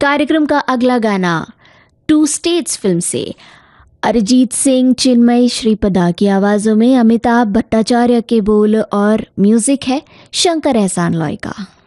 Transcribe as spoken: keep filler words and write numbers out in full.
कार्यक्रम का अगला गाना टू स्टेट्स फिल्म से अरिजीत सिंह, चिन्मय श्रीपदा की आवाज़ों में अमिताभ भट्टाचार्य के बोल और म्यूजिक है शंकर एहसान लॉय का।